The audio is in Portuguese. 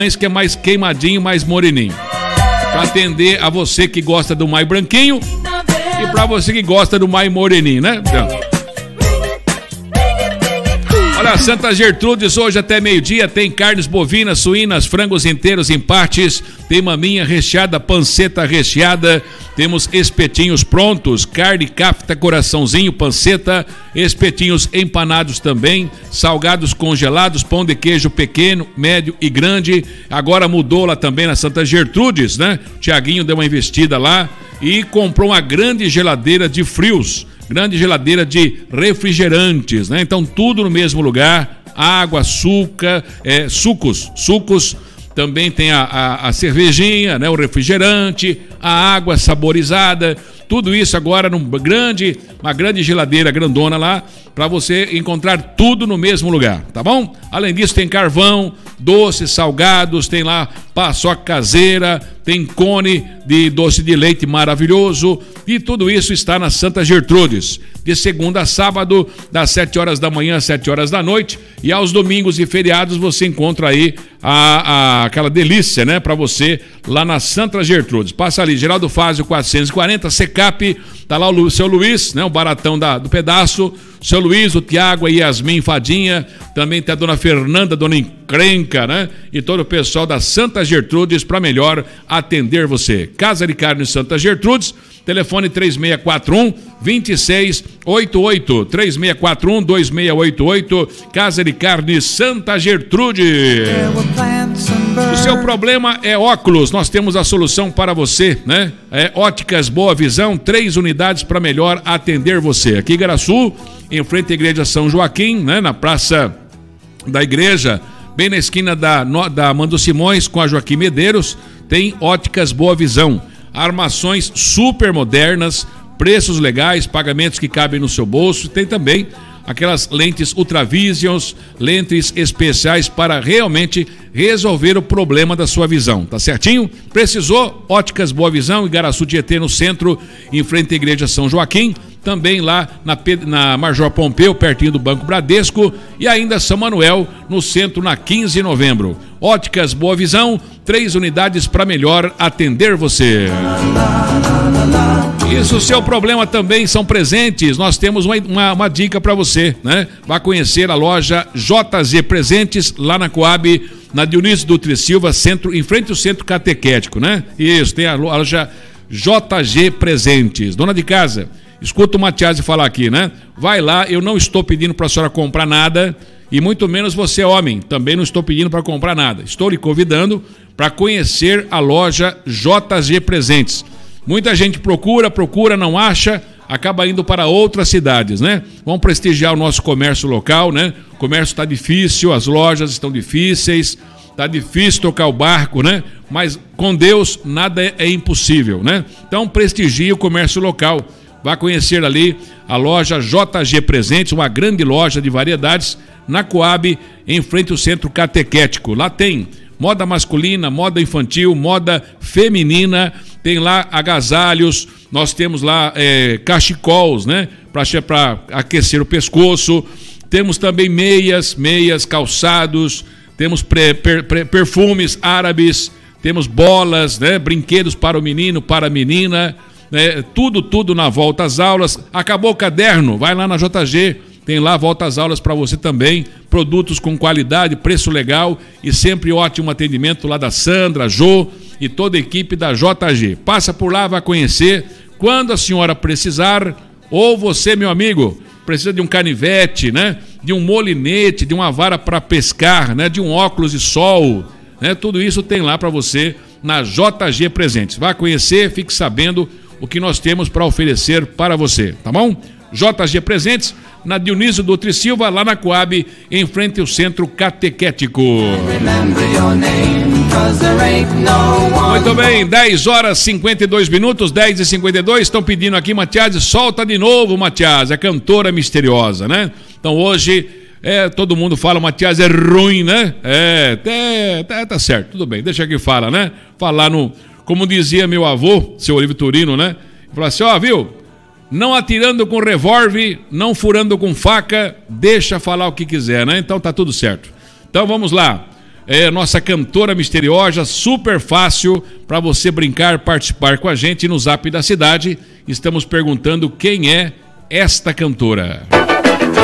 que é mais queimadinho, mais moreninho. Para atender a você que gosta do mais branquinho e para você que gosta do mais moreninho, né? Olha, Santa Gertrudes, hoje até meio-dia tem carnes bovinas, suínas, frangos inteiros em partes, tem maminha recheada, panceta recheada, temos espetinhos prontos, carne, cafta, coraçãozinho, panceta, espetinhos empanados também, salgados congelados, pão de queijo pequeno, médio e grande. Agora mudou lá também na Santa Gertrudes, né? O Tiaguinho deu uma investida lá e comprou uma grande geladeira de frios, grande geladeira de refrigerantes, né? Então tudo no mesmo lugar, água, açúcar, sucos, também tem a cervejinha, né? O refrigerante, a água saborizada, tudo isso agora uma grande geladeira grandona lá, para você encontrar tudo no mesmo lugar, tá bom? Além disso tem carvão, doces, salgados, tem lá paçoca caseira, tem cone de doce de leite maravilhoso e tudo isso está na Santa Gertrudes, de segunda a sábado, das 7 horas da manhã às 7 horas da noite, e aos domingos e feriados você encontra aí aquela delícia, né, para você lá na Santa Gertrudes. Passa ali, Geraldo Fázio 440, Secap, tá lá o seu Luiz, né, o baratão do pedaço, o seu Luiz, o Tiago, a Yasmin Fadinha, também tem a dona Fernanda, dona Encrenca, né, e todo o pessoal da Santa Gertrudes para melhor atender você. Casa de Carne Santa Gertrudes, telefone 3641-2688, 3641-2688, Casa de Carne Santa Gertrude. O seu problema é óculos, nós temos a solução para você, né? Óticas Boa Visão, 3 unidades para melhor atender você. Aqui em Igaraçu, em frente à Igreja São Joaquim, né? Na Praça da Igreja, bem na esquina da Mando Simões com a Joaquim Medeiros, tem Óticas Boa Visão. Armações super modernas, preços legais, pagamentos que cabem no seu bolso. Tem também aquelas lentes Ultravisions, lentes especiais para realmente resolver o problema da sua visão, tá certinho? Precisou? Óticas Boa Visão, Igaraçu Tietê, no centro, em frente à Igreja São Joaquim, também lá na Major Pompeu, pertinho do Banco Bradesco, e ainda São Manuel, no centro, na 15 de novembro. Óticas Boa Visão, 3 unidades para melhor atender você. Isso, o seu problema também são presentes. Nós temos uma dica para você, né? Vá conhecer a loja JZ Presentes, lá na Coab, na Dionísio Dutra Silva, em frente ao Centro Catequético, né? Isso, tem a loja JG Presentes. Dona de casa, escuta o Matiasi falar aqui, né? Vai lá, eu não estou pedindo para a senhora comprar nada, e muito menos você, homem, também não estou pedindo para comprar nada. Estou lhe convidando para conhecer a loja JG Presentes. Muita gente procura, não acha, acaba indo para outras cidades, né? Vamos prestigiar o nosso comércio local, né? O comércio está difícil, as lojas estão difíceis, está difícil tocar o barco, né? Mas com Deus nada é impossível, né? Então prestigie o comércio local. Vá conhecer ali a loja JG Presentes, uma grande loja de variedades na Coab, em frente ao Centro Catequético. Lá tem moda masculina, moda infantil, moda feminina, tem lá agasalhos, nós temos lá cachecols, né, para aquecer o pescoço, temos também meias, calçados, temos perfumes árabes, temos bolas, né, brinquedos para o menino, para a menina, né, tudo na volta às aulas. Acabou o caderno, vai lá na JG, tem lá volta às aulas para você também, produtos com qualidade, preço legal e sempre ótimo atendimento lá da Sandra, Jô e toda a equipe da JG. Passa por lá, vai conhecer. Quando a senhora precisar, ou você, meu amigo, precisa de um canivete, né, de um molinete, de uma vara para pescar, né, de um óculos de sol, né, tudo isso tem lá para você na JG Presentes. Vá conhecer, fique sabendo o que nós temos para oferecer para você, tá bom? JG Presentes, na Dionísio Dutra Silva, lá na Coab, em frente ao Centro Catequético. Muito bem, 10 horas 52 minutos, 10h52, estão pedindo aqui, Matiasi, solta de novo, Matiasi, a cantora misteriosa, né? Então hoje, todo mundo fala, Matiasi é ruim, né? Tá certo, tudo bem, deixa que fala, né? Falar como dizia meu avô, seu Olívio Turino, né? Falar assim, viu? Não atirando com revólver, não furando com faca, deixa falar o que quiser, né? Então tá tudo certo. Então vamos lá. nossa cantora misteriosa, super fácil para você brincar, participar com a gente no Zap da Cidade. Estamos perguntando quem é esta cantora.